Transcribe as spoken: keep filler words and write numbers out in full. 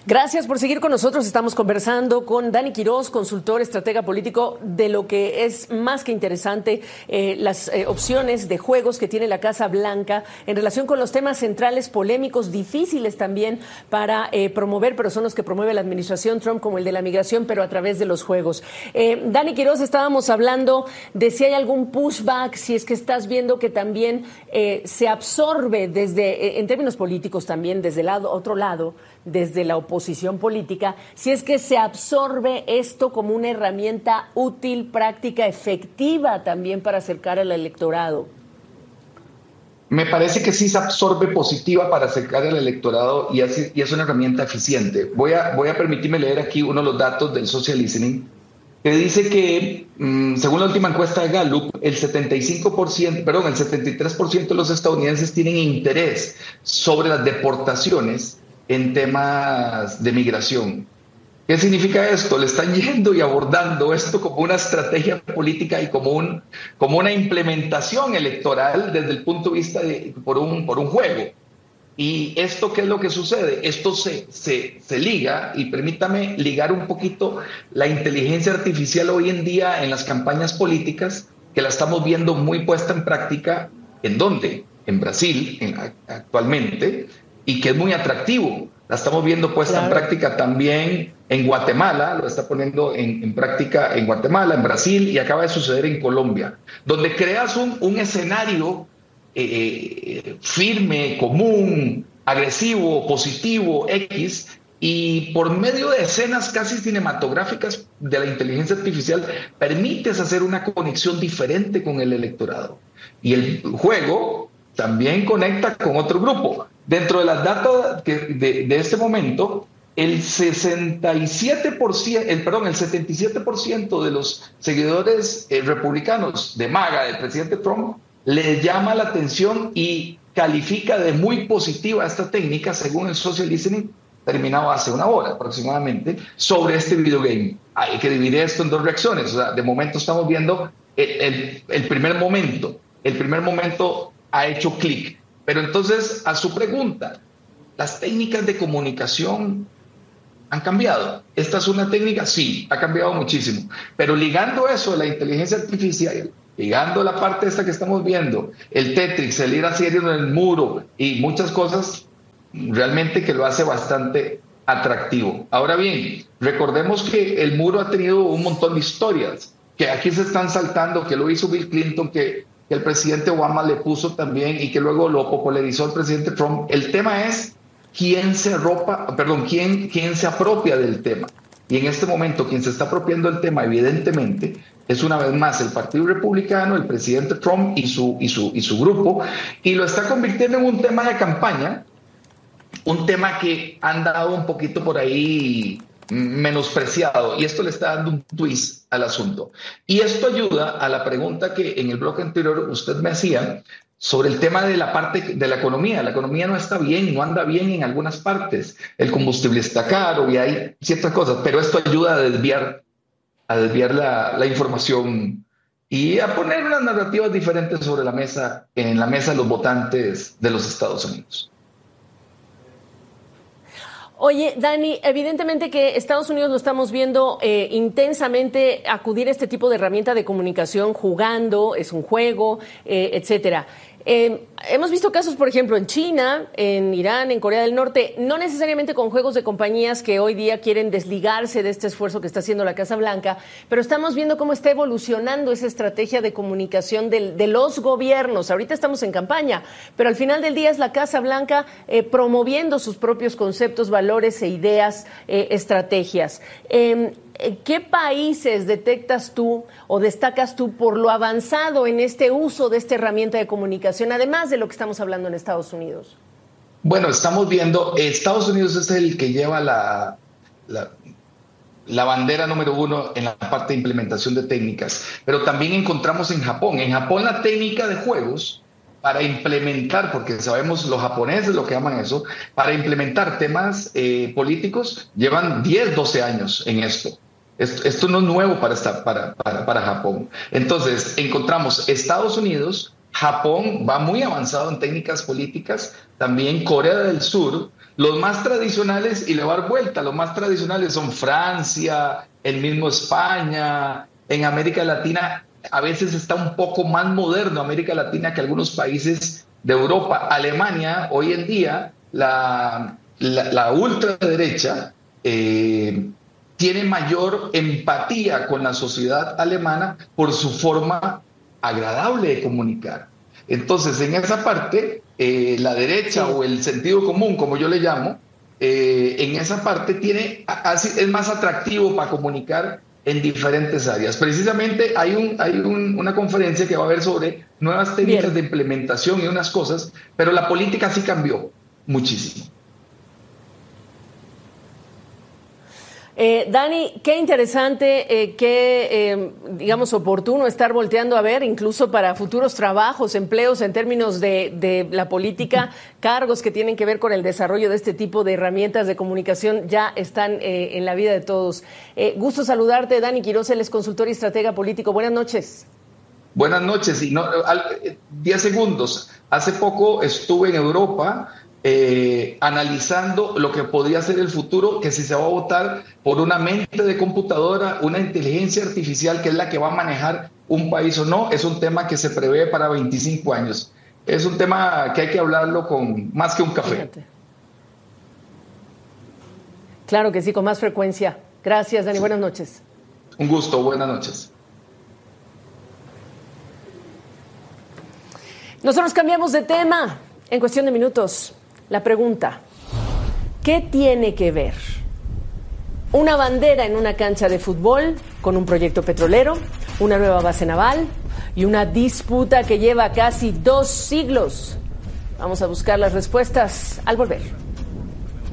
Gracias por seguir con nosotros. Estamos conversando con Dani Quirós, consultor, estratega político, de lo que es más que interesante, eh, las eh, opciones de juegos que tiene la Casa Blanca en relación con los temas centrales, polémicos, difíciles también para eh, promover, pero son los que promueve la administración Trump, como el de la migración, pero a través de los juegos. Eh, Dani Quirós, estábamos hablando de si hay algún pushback, si es que estás viendo que también eh, se absorbe desde, eh, en términos políticos también, desde el lado, otro lado, desde la oposición política, si es que se absorbe esto como una herramienta útil, práctica, efectiva también para acercar al electorado. Me parece que sí se absorbe positiva para acercar al electorado y es, y es una herramienta eficiente. Voy a, voy a permitirme leer aquí uno de los datos del social listening, que dice que, mmm, según la última encuesta de Gallup, el setenta y cinco por ciento, perdón, el setenta y tres por ciento de los estadounidenses tienen interés sobre las deportaciones en temas de migración. ¿Qué significa esto? Le están yendo y abordando esto como una estrategia política y como, un, como una implementación electoral desde el punto de vista de por un, por un juego. ¿Y esto qué es lo que sucede? Esto se, se, se liga, y permítame ligar un poquito la inteligencia artificial hoy en día en las campañas políticas, que la estamos viendo muy puesta en práctica. ¿En dónde? En Brasil, en, actualmente, y que es muy atractivo. La estamos viendo puesta claro. en práctica también en Guatemala, lo está poniendo en, en práctica en Guatemala, en Brasil, y acaba de suceder en Colombia, donde creas un, un escenario eh, firme, común, agresivo, positivo, X, y por medio de escenas casi cinematográficas de la inteligencia artificial permites hacer una conexión diferente con el electorado. Y el juego también conecta con otro grupo. Dentro de las datos que de, de este momento, el sesenta y siete por ciento, el, perdón, el setenta y siete por ciento de los seguidores eh, republicanos de MAGA, del presidente Trump, le llama la atención y califica de muy positiva esta técnica, según el social listening, terminado hace una hora aproximadamente, sobre este videogame. Hay que dividir esto en dos reacciones. O sea, de momento estamos viendo el, el, el primer momento. El primer momento ha hecho clic. Pero entonces, a su pregunta, ¿las técnicas de comunicación han cambiado? ¿Esta es una técnica? Sí, ha cambiado muchísimo. Pero ligando eso, la inteligencia artificial, ligando la parte esta que estamos viendo, el Tetris, el ir hacia en el muro y muchas cosas, realmente que lo hace bastante atractivo. Ahora bien, recordemos que el muro ha tenido un montón de historias, que aquí se están saltando, que lo hizo Bill Clinton, que que el presidente Obama le puso también y que luego lo popularizó el presidente Trump. El tema es quién se ropa, perdón, quién, quién se apropia del tema. Y en este momento quien se está apropiando del tema, evidentemente, es una vez más el Partido Republicano, el presidente Trump y su, y su, y su grupo, y lo está convirtiendo en un tema de campaña, un tema que han dado un poquito por ahí menospreciado, y esto le está dando un twist al asunto. Y esto ayuda a la pregunta que en el bloque anterior usted me hacía sobre el tema de la parte de la economía. La economía no está bien, no anda bien en algunas partes. El combustible está caro y hay ciertas cosas, pero esto ayuda a desviar, a desviar la, la información y a poner unas narrativas diferentes sobre la mesa, en la mesa de los votantes de los Estados Unidos. Oye, Dani, evidentemente que Estados Unidos lo estamos viendo eh, intensamente acudir a este tipo de herramienta de comunicación jugando, es un juego, eh, etcétera. Eh, hemos visto casos, por ejemplo, en China, en Irán, en Corea del Norte, no necesariamente con juegos de compañías que hoy día quieren desligarse de este esfuerzo que está haciendo la Casa Blanca, pero estamos viendo cómo está evolucionando esa estrategia de comunicación de, de los gobiernos. Ahorita estamos en campaña, pero al final del día es la Casa Blanca eh, promoviendo sus propios conceptos, valores e ideas, eh, estrategias. Eh, ¿Qué países detectas tú o destacas tú por lo avanzado en este uso de esta herramienta de comunicación, además de lo que estamos hablando en Estados Unidos? Bueno, estamos viendo, Estados Unidos es el que lleva la, la, la bandera número uno en la parte de implementación de técnicas, pero también encontramos en Japón. En Japón la técnica de juegos para implementar, porque sabemos los japoneses lo que llaman eso, para implementar temas eh, políticos, llevan diez, doce años en esto. Esto, esto no es nuevo para, esta, para, para, para Japón. Entonces, encontramos Estados Unidos Japón va muy avanzado en técnicas políticas, también Corea del Sur. Los más tradicionales, y le voy a dar vuelta, los más tradicionales son Francia, el mismo España. En América Latina a veces está un poco más moderno América Latina que algunos países de Europa. Alemania, hoy en día, la, la, la ultraderecha eh, tiene mayor empatía con la sociedad alemana por su forma agradable de comunicar. Entonces, en esa parte, eh, la derecha, sí, o el sentido común, como yo le llamo, eh, en esa parte tiene, es más atractivo para comunicar en diferentes áreas. Precisamente hay, un, hay un, una conferencia que va a haber sobre nuevas técnicas Bien. de implementación y unas cosas, pero la política sí cambió muchísimo. Eh, Dani, qué interesante, eh, qué, eh, digamos, oportuno estar volteando a ver, incluso para futuros trabajos, empleos en términos de, de la política, cargos que tienen que ver con el desarrollo de este tipo de herramientas de comunicación ya están eh, en la vida de todos. Eh, gusto saludarte, Dani Quiroz, él es consultor y estratega político. Buenas noches. Buenas noches. Y no, al, diez segundos. Hace poco estuve en Europa Eh, analizando lo que podría ser el futuro, que si se va a votar por una mente de computadora, una inteligencia artificial que es la que va a manejar un país o no, es un tema que se prevé para veinticinco años. Es un tema que hay que hablarlo con más que un café. Fíjate. Claro que sí, con más frecuencia. Gracias, Dani. Sí. Buenas noches. Un gusto. Buenas noches. Nosotros cambiamos de tema en cuestión de minutos. La pregunta, ¿qué tiene que ver una bandera en una cancha de fútbol con un proyecto petrolero, una nueva base naval y una disputa que lleva casi dos siglos? Vamos a buscar las respuestas al volver.